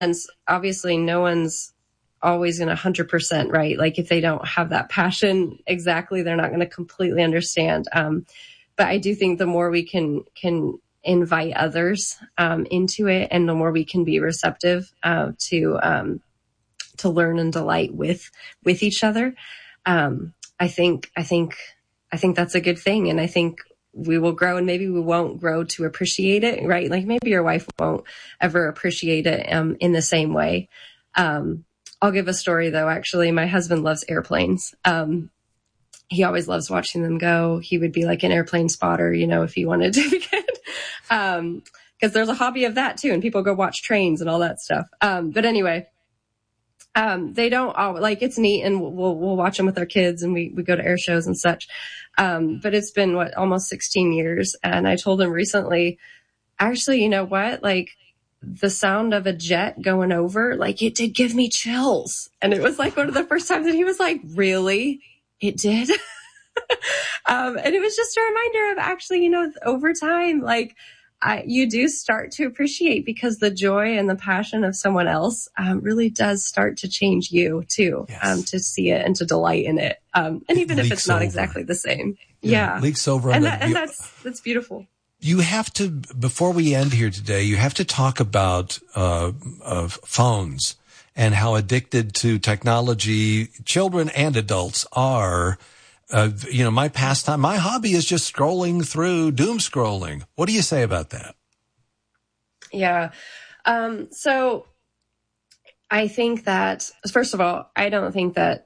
obviously no one's always going to 100% right. Like if they don't have that passion exactly, they're not going to completely understand. But I do think the more we can invite others into it, and the more we can be receptive to learn and delight with each other, I think that's a good thing. And I think we will grow, and maybe we won't grow to appreciate it, right? Like maybe your wife won't ever appreciate it in the same way. I'll give a story though. Actually, my husband loves airplanes. He always loves watching them go. He would be like an airplane spotter, if he wanted to be good. Because there's a hobby of that too. And people go watch trains and all that stuff. But anyway, they don't all like, it's neat, and we'll watch them with our kids, and we go to air shows and such. But it's been almost 16 years. And I told him recently, actually, you know what? Like the sound of a jet going over, like it did give me chills. And it was like one of the first times that he was like, really? It did. And it was just a reminder of actually, over time, like you do start to appreciate, because the joy and the passion of someone else really does start to change you too, yes. To see it and to delight in it. And even if it's not exactly the same. Yeah. Leaks over. And that's beautiful. You have to, before we end here today, you have to talk about phones and how addicted to technology children and adults are. My pastime, my hobby is just scrolling through, doom scrolling. What do you say about that? Yeah. So I think that, first of all, I don't think that,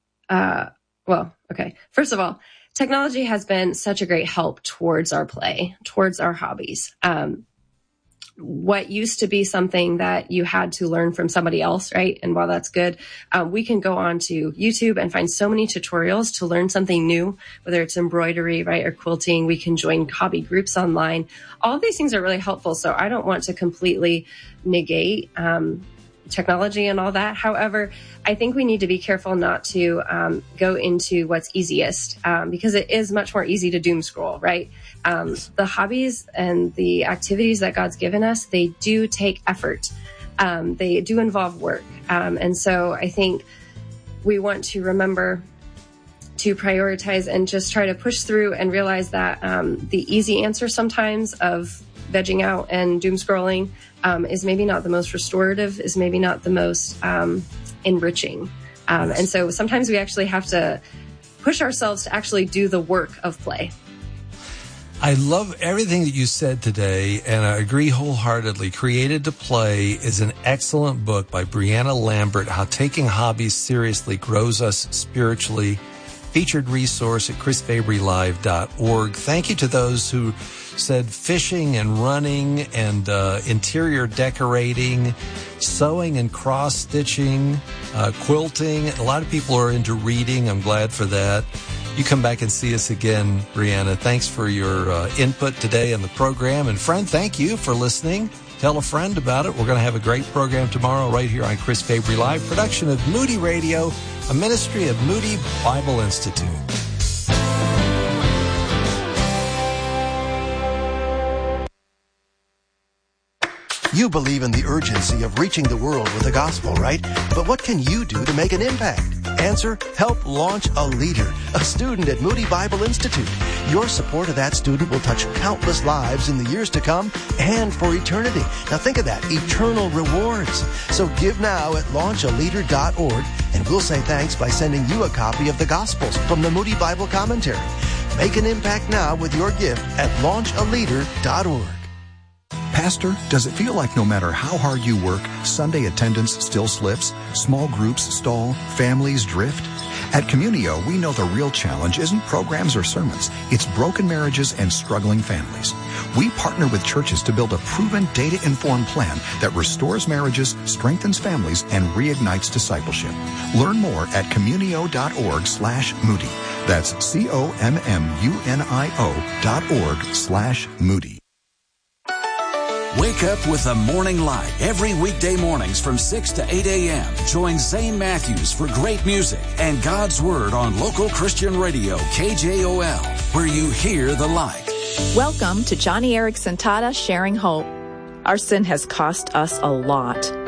First of all, technology has been such a great help towards our play, towards our hobbies. What used to be something that you had to learn from somebody else, right? And while that's good, we can go on to YouTube and find so many tutorials to learn something new, whether it's embroidery, right, or quilting. We can join hobby groups online. All of these things are really helpful. So I don't want to completely negate technology and all that. However, I think we need to be careful not to go into what's easiest, because it is much more easy to doom scroll, right? The hobbies and the activities that God's given us, they do take effort. They do involve work. And so I think we want to remember to prioritize and just try to push through and realize that the easy answer sometimes of vegging out and doom scrolling is maybe not the most restorative, is maybe not the most enriching. And so sometimes we actually have to push ourselves to actually do the work of play. I love everything that you said today, and I agree wholeheartedly. Created to Play is an excellent book by Brianna Lambert, How Taking Hobbies Seriously Grows Us Spiritually. Featured resource at chrisfabrylive.org. Thank you to those who said fishing and running and interior decorating, sewing and cross-stitching, quilting. A lot of people are into reading. I'm glad for that. You come back and see us again, Brianna. Thanks for your input today in the program. And friend, thank you for listening. Tell a friend about it. We're going to have a great program tomorrow right here on Chris Fabry Live, production of Moody Radio, a ministry of Moody Bible Institute. You believe in the urgency of reaching the world with the gospel, right? But what can you do to make an impact? Answer, help launch a leader, a student at Moody Bible Institute. Your support of that student will touch countless lives in the years to come and for eternity. Now think of that, eternal rewards. So give now at launchaleader.org, and we'll say thanks by sending you a copy of the Gospels from the Moody Bible Commentary. Make an impact now with your gift at launchaleader.org. Pastor, does it feel like no matter how hard you work, Sunday attendance still slips, small groups stall, families drift? At Communio, we know the real challenge isn't programs or sermons. It's broken marriages and struggling families. We partner with churches to build a proven data-informed plan that restores marriages, strengthens families, and reignites discipleship. Learn more at communio.org/Moody. That's COMMUNIO.org/Moody. Wake up with the Morning Light every weekday mornings from 6 to 8 a.m. Join Zane Matthews for great music and God's Word on local Christian radio KJOL, where you hear the light. Welcome to Johnny Erickson Tata Sharing Hope. Our sin has cost us a lot.